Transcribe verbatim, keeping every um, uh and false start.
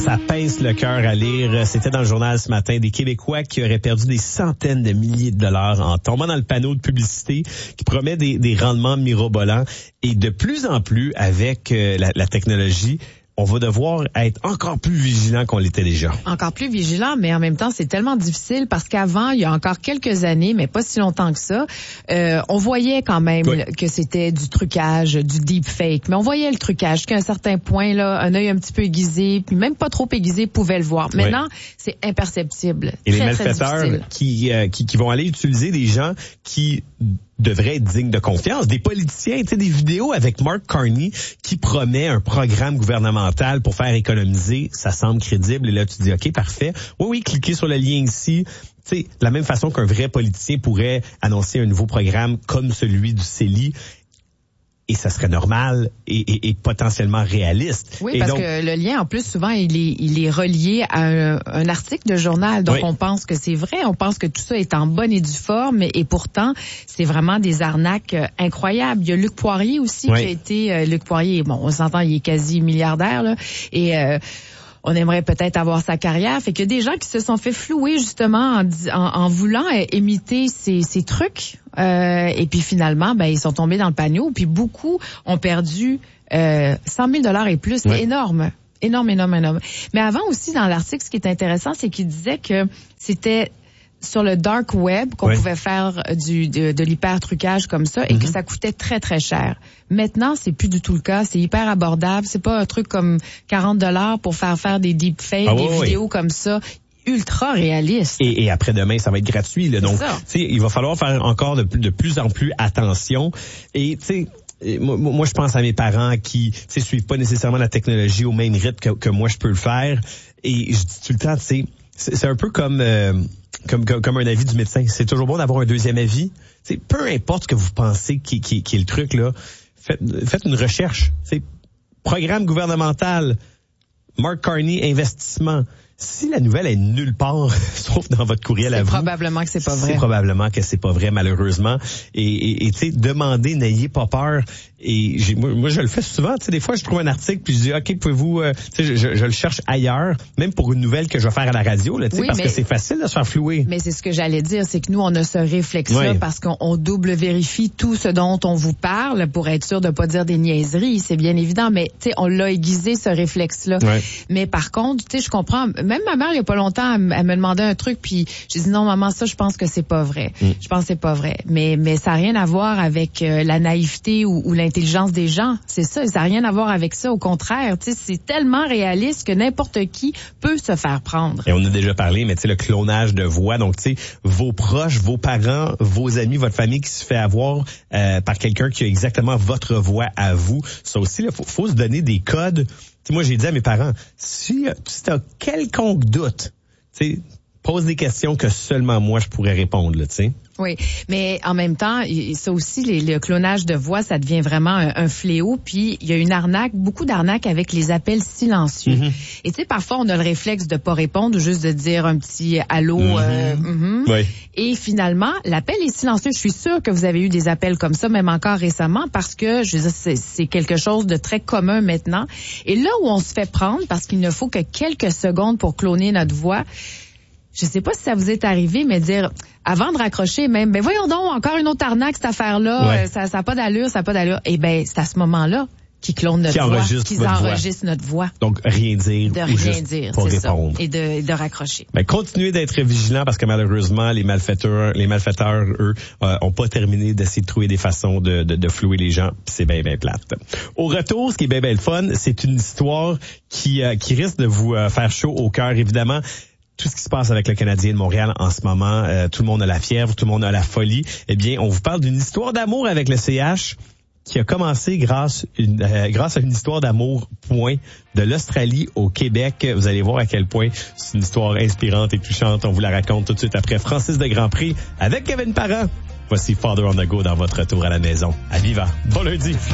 Ça pince le cœur à lire. C'était dans le journal ce matin des Québécois qui auraient perdu des centaines de milliers de dollars en tombant dans le panneau de publicité qui promet des, des rendements mirobolants. Et de plus en plus, avec euh, la, la technologie, on va devoir être encore plus vigilant qu'on l'était déjà. Encore plus vigilant, mais en même temps, c'est tellement difficile parce qu'avant, il y a encore quelques années, mais pas si longtemps que ça, euh, on voyait quand même oui. que c'était du trucage, du deepfake. Mais on voyait le trucage jusqu'à un certain point, là, un œil un petit peu aiguisé, puis même pas trop aiguisé, pouvait le voir. Maintenant, oui. c'est imperceptible. Et très, les malfaiteurs qui, euh, qui, qui vont aller utiliser des gens qui devraient être dignes de confiance. Des politiciens, tu sais, des vidéos avec Mark Carney qui promet un programme gouvernemental pour faire économiser. Ça semble crédible. Et là, tu dis, OK, parfait. Oui, oui, cliquez sur le lien ici. Tu sais, de la même façon qu'un vrai politicien pourrait annoncer un nouveau programme comme celui du C E L I. Et ça serait normal et, et, et potentiellement réaliste. Oui, et parce donc, que le lien, en plus, souvent, il est, il est relié à un, un article de journal. Donc, oui. on pense que c'est vrai, on pense que tout ça est en bonne et due forme. Et, et pourtant, c'est vraiment des arnaques euh, incroyables. Il y a Luc Poirier aussi oui. qui a été... Euh, Luc Poirier, bon, on s'entend, il est quasi milliardaire, là. Et... Euh, on aimerait peut-être avoir sa carrière. Fait qu'il y a des gens qui se sont fait flouer justement en, en, en voulant imiter ces, ces trucs. Euh, et puis finalement, ben ils sont tombés dans le panneau. Puis beaucoup ont perdu euh, cent mille dollars et plus. C'est ouais. énorme. Énorme, énorme, énorme. Mais avant aussi, dans l'article, ce qui est intéressant, c'est qu'il disait que c'était sur le dark web qu'on oui. pouvait faire du de, de l'hyper-trucage comme ça et mm-hmm. que ça coûtait très, très cher. Maintenant, c'est plus du tout le cas. C'est hyper abordable. C'est pas un truc comme quarante dollars pour faire faire des deepfakes, ah, des oui, vidéos oui. comme ça. Ultra réaliste. Et, et après-demain, ça va être gratuit. Là. Donc, tu sais, il va falloir faire encore de, de plus en plus attention. Et, tu sais, Moi, moi, je pense à mes parents qui, tu sais, suivent pas nécessairement la technologie au même rythme que, que moi je peux le faire. Et je dis tout le temps, tu sais, c'est, c'est un peu comme, euh, comme, comme comme un avis du médecin. C'est toujours bon d'avoir un deuxième avis. Tu sais, peu importe ce que vous pensez qui, qui, qui est le truc là, faites, faites une recherche. Tu sais, programme gouvernemental, Mark Carney, investissement. Si la nouvelle est nulle part, sauf dans votre courriel c'est à vous. C'est probablement que c'est pas vrai. C'est probablement que c'est pas vrai, malheureusement. Et, et, et tu sais, demandez, n'ayez pas peur. Et j'ai, moi, moi, je le fais souvent. Tu sais, des fois, je trouve un article puis je dis, OK, pouvez-vous, euh, tu sais, je, je le cherche ailleurs, même pour une nouvelle que je vais faire à la radio, là, tu sais, oui, parce mais, que c'est facile de se faire flouer. Mais c'est ce que j'allais dire, c'est que nous, on a ce réflexe-là oui. parce qu'on on double vérifie tout ce dont on vous parle pour être sûr de pas dire des niaiseries. C'est bien évident, mais tu sais, on l'a aiguisé ce réflexe-là. Oui. Mais par contre, tu sais, je comprends. Même ma mère, il y a pas longtemps, elle, elle me demandait un truc, puis j'ai dit non, maman, ça, je pense que c'est pas vrai. Mm. Je pense que c'est pas vrai. Mais mais ça a rien à voir avec euh, la naïveté ou, ou l'intelligence des gens. C'est ça, ça a rien à voir avec ça. Au contraire, tu sais, c'est tellement réaliste que n'importe qui peut se faire prendre. Et on a déjà parlé, mais tu sais, le clonage de voix. Donc, tu sais, vos proches, vos parents, vos amis, votre famille qui se fait avoir euh, par quelqu'un qui a exactement votre voix à vous. Ça aussi, il faut, faut se donner des codes. T'sais, moi, j'ai dit à mes parents, si, si tu as quelconque doute, pose des questions que seulement moi, je pourrais répondre. Là, t'sais. Oui, mais en même temps, ça aussi, les, le clonage de voix, ça devient vraiment un, un fléau. Puis, il y a une arnaque, beaucoup d'arnaques avec les appels silencieux. Mm-hmm. Et tu sais, parfois, on a le réflexe de pas répondre ou juste de dire un petit « allô mm-hmm. ». Euh, mm-hmm. Oui. Et finalement, l'appel est silencieux. Je suis sûre que vous avez eu des appels comme ça, même encore récemment, parce que je veux dire, c'est, c'est quelque chose de très commun maintenant. Et là où on se fait prendre, parce qu'il ne faut que quelques secondes pour cloner notre voix, je sais pas si ça vous est arrivé, mais dire avant de raccrocher même, ben voyons donc, encore une autre arnaque cette affaire-là, ouais. euh, ça ça a pas d'allure, ça a pas d'allure. Et ben c'est à ce moment-là qu'ils clonent notre qui voix, enregistre qu'ils enregistrent notre voix. Donc rien dire, de ou rien juste dire, pour c'est répondre. ça, et de, de raccrocher. Ben continuez d'être vigilants parce que malheureusement les malfaiteurs, les malfaiteurs eux, euh, ont pas terminé d'essayer de trouver des façons de de, de flouer les gens. Pis c'est bien bien plate. Au retour, ce qui est bien bien le fun, c'est une histoire qui euh, qui risque de vous euh, faire chaud au cœur évidemment. Tout ce qui se passe avec le Canadien de Montréal en ce moment, euh, tout le monde a la fièvre, tout le monde a la folie. Eh bien, on vous parle d'une histoire d'amour avec le C H qui a commencé grâce une, euh, grâce à une histoire d'amour, point, de l'Australie au Québec. Vous allez voir à quel point c'est une histoire inspirante et touchante. On vous la raconte tout de suite après Francis de Grandpré avec Kevin Parent. Voici Father on the Go dans votre retour à la maison. À Viva. Bon lundi.